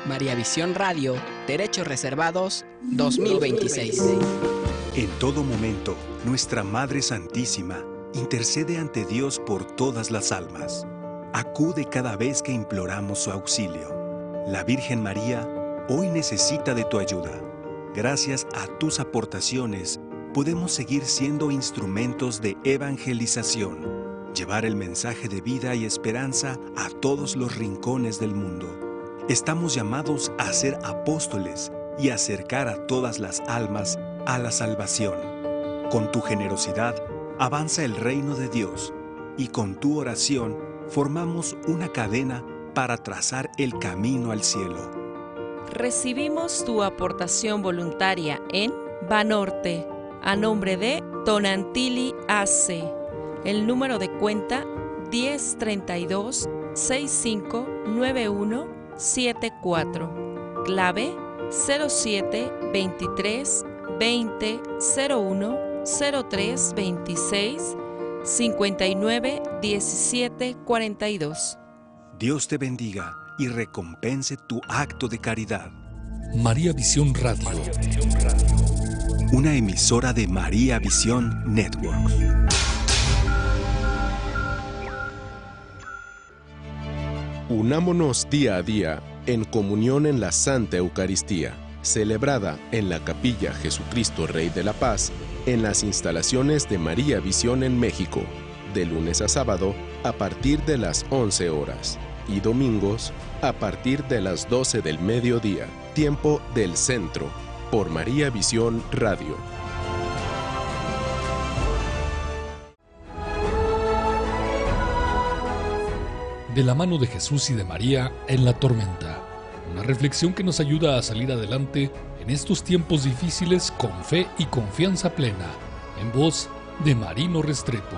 María Visión Radio, Derechos Reservados, 2026. En todo momento, nuestra Madre Santísima intercede ante Dios por todas las almas. Acude cada vez que imploramos su auxilio. La Virgen María hoy necesita de tu ayuda. Gracias a tus aportaciones, podemos seguir siendo instrumentos de evangelización, llevar el mensaje de vida y esperanza a todos los rincones del mundo. Estamos llamados a ser apóstoles y acercar a todas las almas a la salvación. Con tu generosidad, avanza el reino de Dios y con tu oración formamos una cadena para trazar el camino al cielo. Recibimos tu aportación voluntaria en Banorte, a nombre de Tonantili AC. El número de cuenta 1032 659174. Clave 07 23 20 01 03 26 59 17 42. Dios te bendiga y recompense tu acto de caridad. María Visión Radio. Una emisora de María Visión Network. Unámonos día a día en comunión en la Santa Eucaristía, celebrada en la Capilla Jesucristo Rey de la Paz, en las instalaciones de María Visión en México, de lunes a sábado a partir de las 11 horas y domingos a partir de las 12 del mediodía, tiempo del centro, por María Visión Radio. De la mano de Jesús y de María en la tormenta. Una reflexión que nos ayuda a salir adelante en estos tiempos difíciles con fe y confianza plena. En voz de Marino Restrepo.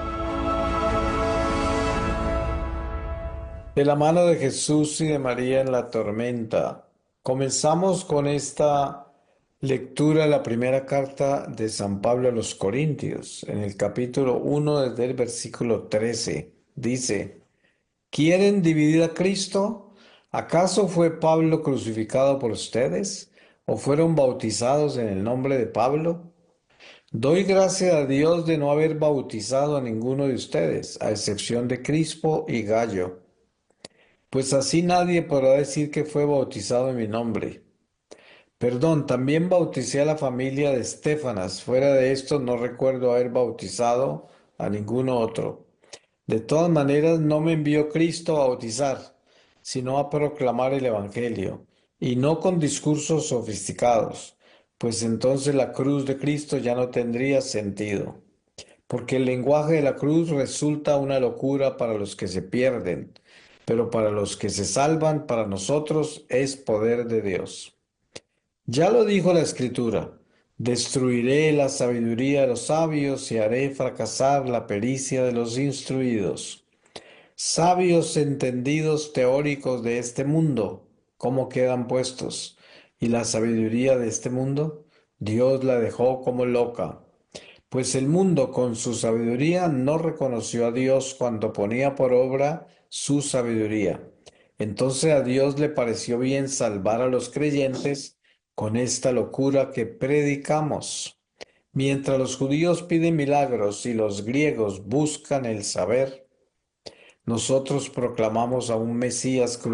De la mano de Jesús y de María en la tormenta. Comenzamos con esta lectura de la primera carta de San Pablo a los Corintios. En el capítulo 1 desde el versículo 13 dice: ¿Quieren dividir a Cristo? ¿Acaso fue Pablo crucificado por ustedes? ¿O fueron bautizados en el nombre de Pablo? Doy gracias a Dios de no haber bautizado a ninguno de ustedes, a excepción de Crispo y Gayo. Pues así nadie podrá decir que fue bautizado en mi nombre. Perdón, también bauticé a la familia de Estéfanas. Fuera de esto no recuerdo haber bautizado a ninguno otro. De todas maneras, no me envió Cristo a bautizar, sino a proclamar el Evangelio, y no con discursos sofisticados, pues entonces la cruz de Cristo ya no tendría sentido, porque el lenguaje de la cruz resulta una locura para los que se pierden, pero para los que se salvan, para nosotros es poder de Dios. Ya lo dijo la Escritura: destruiré la sabiduría de los sabios y haré fracasar la pericia de los instruidos. Sabios entendidos teóricos de este mundo, ¿cómo quedan puestos? ¿Y la sabiduría de este mundo? Dios la dejó como loca. Pues el mundo con su sabiduría no reconoció a Dios cuando ponía por obra su sabiduría. Entonces a Dios le pareció bien salvar a los creyentes con esta locura que predicamos. Mientras los judíos piden milagros y los griegos buscan el saber, nosotros proclamamos a un Mesías crucificado